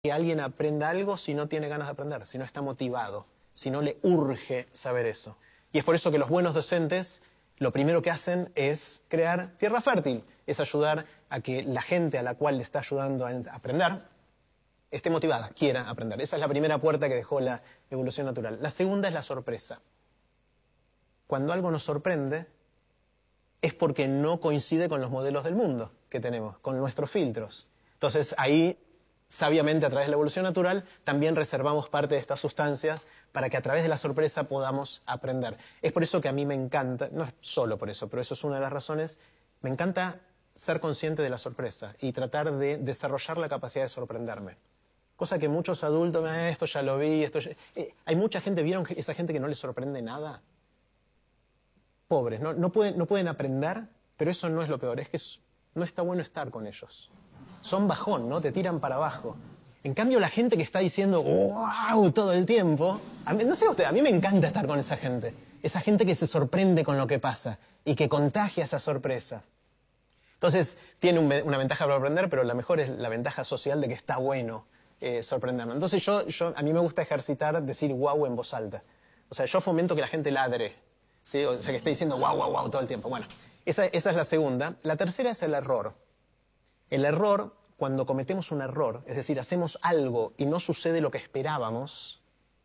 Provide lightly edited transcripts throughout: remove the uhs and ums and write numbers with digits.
que alguien aprenda algo si no tiene ganas de aprender, si no está motivado, si no le urge saber eso. Y es por eso que los buenos docentes lo primero que hacen es crear tierra fértil, es ayudar a que la gente a la cual le está ayudando a aprender esté motivada, quiera aprender. Esa es la primera puerta que dejó la evolución natural. La segunda es la sorpresa. Cuando algo nos sorprende es porque no coincide con los modelos del mundo que tenemos, con nuestros filtros. Entonces ahí, sabiamente a través de la evolución natural, también reservamos parte de estas sustancias para que a través de la sorpresa podamos aprender. Es por eso que a mí me encanta, no es solo por eso, pero eso es una de las razones, me encanta ser consciente de la sorpresa y tratar de desarrollar la capacidad de sorprenderme. Cosa que muchos adultos, esto ya lo vi, hay mucha gente, ¿vieron esa gente que no les sorprende nada? Pobres, no pueden aprender, pero eso no es lo peor, es que no está bueno estar con ellos. Son bajón, ¿no? Te tiran para abajo. En cambio, la gente que está diciendo ¡wow! Todo el tiempo, no sé usted, a mí me encanta estar con esa gente. Esa gente que se sorprende con lo que pasa y que contagia esa sorpresa. Entonces, tiene una ventaja para aprender, pero la mejor es la ventaja social de que está bueno sorprendernos. Entonces, a mí me gusta ejercitar, decir wow en voz alta. O sea, yo fomento que la gente ladre, ¿sí? O sea, que esté diciendo wow, wow, wow todo el tiempo. Bueno, esa es la segunda. La tercera es el error. El error, cuando cometemos un error, es decir, hacemos algo y no sucede lo que esperábamos,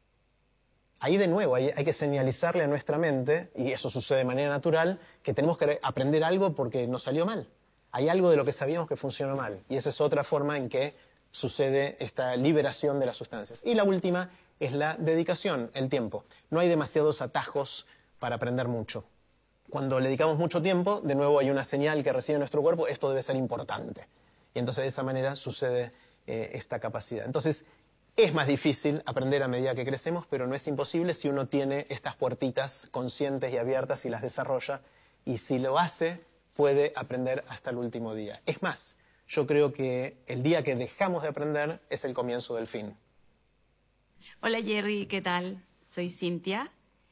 ahí de nuevo hay que señalizarle a nuestra mente, y eso sucede de manera natural, que tenemos que aprender algo porque nos salió mal. Hay algo de lo que sabíamos que funcionó mal. Y esa es otra forma en que sucede esta liberación de las sustancias. Y la última es la dedicación, el tiempo. No hay demasiados atajos para aprender mucho. Cuando le dedicamos mucho tiempo, de nuevo hay una señal que recibe nuestro cuerpo, esto debe ser importante. Y entonces de esa manera sucede esta capacidad. Entonces es más difícil aprender a medida que crecemos, pero no es imposible si uno tiene estas puertitas conscientes y abiertas y las desarrolla. Y si lo hace, puede aprender hasta el último día. Es más, yo creo que el día que dejamos de aprender es el comienzo del fin. Hola Jerry, ¿qué tal? Soy Cintia.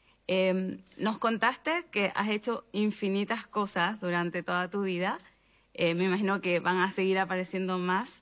Nos contaste que has hecho infinitas cosas durante toda tu vida. Me imagino que van a seguir apareciendo más.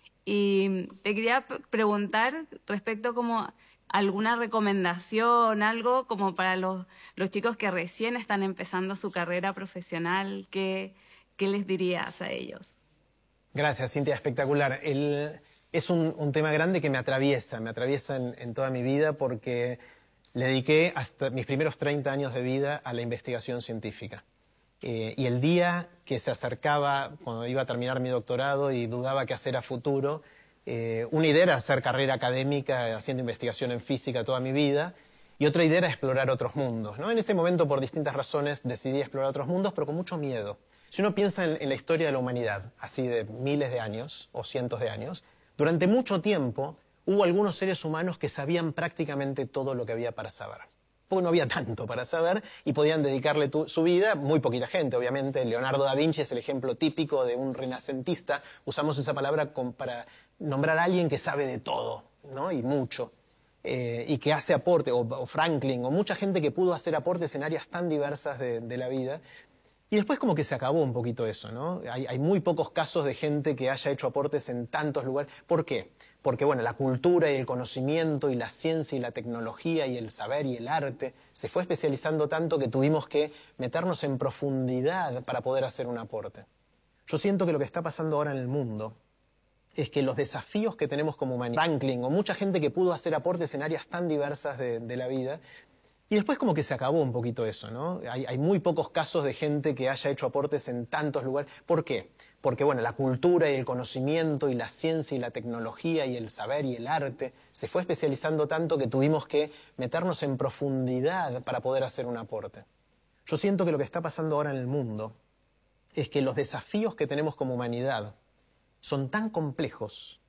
Y te quería preguntar respecto como alguna recomendación, algo como para los chicos que recién están empezando su carrera profesional. ¿Qué les dirías a ellos? Gracias, Cintia, espectacular. Es un tema grande que me atraviesa en toda mi vida porque le dediqué hasta mis primeros 30 años de vida a la investigación científica. Y el día que se acercaba, cuando iba a terminar mi doctorado y dudaba qué hacer a futuro, una idea era hacer carrera académica haciendo investigación en física toda mi vida y otra idea era explorar otros mundos, ¿no? En ese momento, por distintas razones, decidí explorar otros mundos, pero con mucho miedo. Si uno piensa en la historia de la humanidad, así de miles de años o cientos de años, durante mucho tiempo hubo algunos seres humanos que sabían prácticamente todo lo que había para saber. Porque no había tanto para saber y podían dedicarle su vida, muy poquita gente, obviamente. Leonardo da Vinci es el ejemplo típico de un renacentista. Usamos esa palabra para nombrar a alguien que sabe de todo, ¿no? Y mucho. Y que hace aporte, o Franklin, o mucha gente que pudo hacer aportes en áreas tan diversas de la vida. Y después como que se acabó un poquito eso, ¿no? Hay muy pocos casos de gente que haya hecho aportes en tantos lugares. ¿Por qué? Porque, bueno, la cultura y el conocimiento y la ciencia y la tecnología y el saber y el arte se fue especializando tanto que tuvimos que meternos en profundidad para poder hacer un aporte. Yo siento que lo que está pasando ahora en el mundo es que los desafíos que tenemos como humanidad, Franklin o mucha gente que pudo hacer aportes en áreas tan diversas de la vida, y después como que se acabó un poquito eso, ¿no? Hay muy pocos casos de gente que haya hecho aportes en tantos lugares. ¿Por qué? Porque, bueno, la cultura y el conocimiento y la ciencia y la tecnología y el saber y el arte se fue especializando tanto que tuvimos que meternos en profundidad para poder hacer un aporte. Yo siento que lo que está pasando ahora en el mundo es que los desafíos que tenemos como humanidad son tan complejos